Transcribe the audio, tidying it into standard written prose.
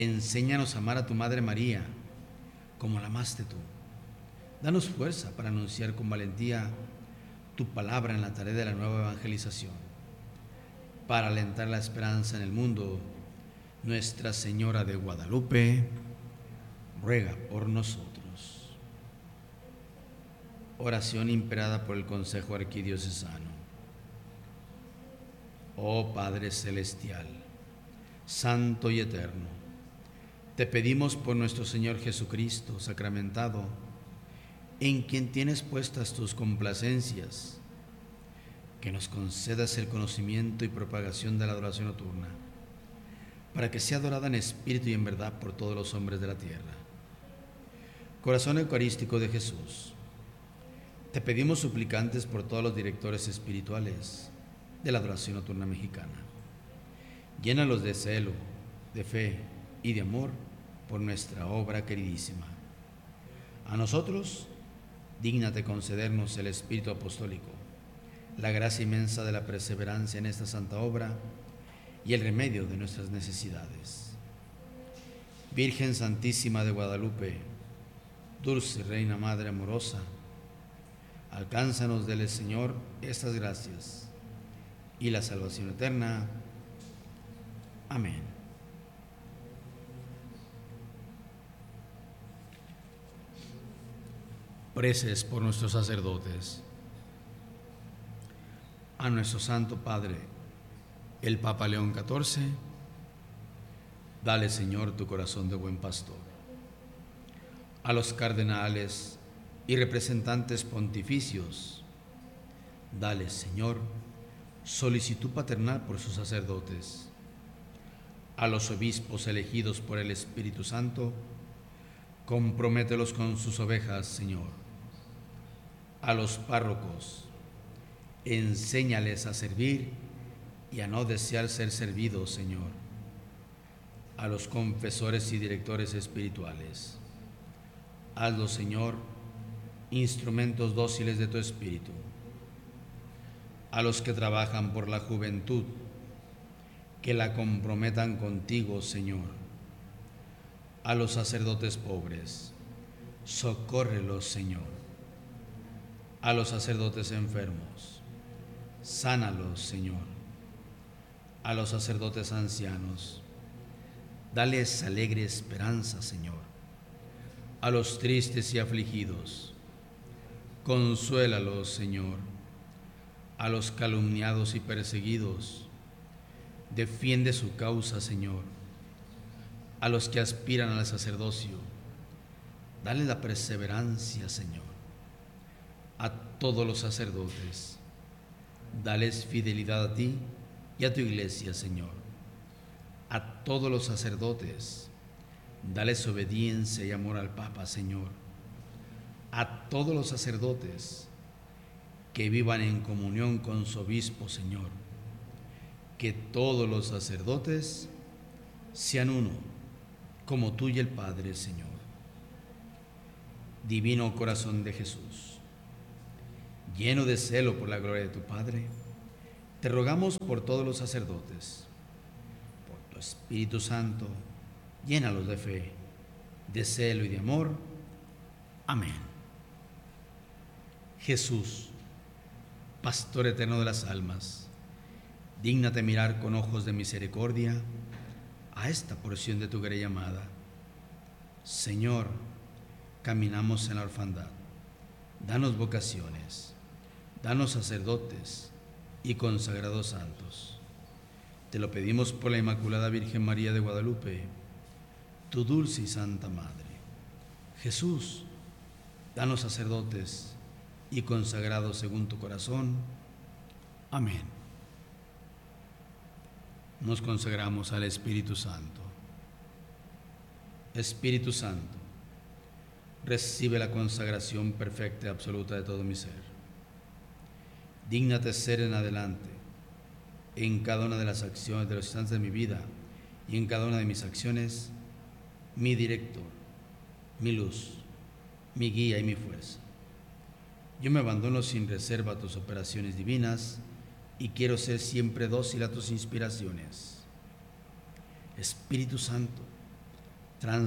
Enséñanos a amar a tu Madre María como la amaste tú. Danos fuerza para anunciar con valentía tu palabra en la tarea de la nueva evangelización. Para alentar la esperanza en el mundo, Nuestra Señora de Guadalupe ruega por nosotros. Oración imperada por el Consejo Arquidiocesano. Oh Padre Celestial, Santo y Eterno, te pedimos por nuestro Señor Jesucristo sacramentado, en quien tienes puestas tus complacencias, que nos concedas el conocimiento y propagación de la adoración nocturna, para que sea adorada en espíritu y en verdad por todos los hombres de la tierra. Corazón Eucarístico de Jesús, te pedimos suplicantes por todos los directores espirituales de la adoración nocturna mexicana. Llénalos de celo, de fe y de amor por nuestra obra queridísima. A nosotros, dígnate concedernos el espíritu apostólico, la gracia inmensa de la perseverancia en esta santa obra y el remedio de nuestras necesidades. Virgen Santísima de Guadalupe, dulce Reina Madre amorosa, alcánzanos del Señor estas gracias y la salvación eterna. Amén. Preces por nuestros sacerdotes. A nuestro Santo Padre, el Papa León XIV, dale, Señor, tu corazón de buen pastor. A los cardenales y representantes pontificios, dale, Señor, solicitud paternal por sus sacerdotes. A los obispos elegidos por el Espíritu Santo, compromételos con sus ovejas, Señor. A los párrocos, enséñales a servir y a no desear ser servidos, Señor. A los confesores y directores espirituales, hazlos, Señor, instrumentos dóciles de tu Espíritu. A los que trabajan por la juventud, que la comprometan contigo, Señor. A los sacerdotes pobres, socórrelos, Señor. A los sacerdotes enfermos, sánalos, Señor. A los sacerdotes ancianos, dales alegre esperanza, Señor. A los tristes y afligidos, consuélalos, Señor. A los calumniados y perseguidos, defiende su causa, Señor. A los que aspiran al sacerdocio, dale la perseverancia, Señor. A todos los sacerdotes, dales fidelidad a ti y a tu iglesia, Señor. A todos los sacerdotes, dales obediencia y amor al Papa, Señor. A todos los sacerdotes, que vivan en comunión con su obispo, Señor. Que todos los sacerdotes sean uno, como tú y el Padre, Señor. Divino corazón de Jesús, lleno de celo por la gloria de tu Padre, te rogamos por todos los sacerdotes, por tu Espíritu Santo, llénalos de fe, de celo y de amor. Amén. Jesús, Pastor eterno de las almas, dígnate mirar con ojos de misericordia a esta porción de tu grey amada. Señor, caminamos en la orfandad. Danos vocaciones, danos sacerdotes y consagrados santos. Te lo pedimos por la Inmaculada Virgen María de Guadalupe, tu dulce y santa Madre. Jesús, danos sacerdotes y consagrados según tu corazón. Amén. Nos consagramos al Espíritu Santo. Espíritu Santo, recibe la consagración perfecta y absoluta de todo mi ser. Dígnate ser en adelante, en cada una de las acciones de los instantes de mi vida y en cada una de mis acciones, mi director, mi luz, mi guía y mi fuerza. Yo me abandono sin reserva a tus operaciones divinas y quiero ser siempre dócil a tus inspiraciones. Espíritu Santo,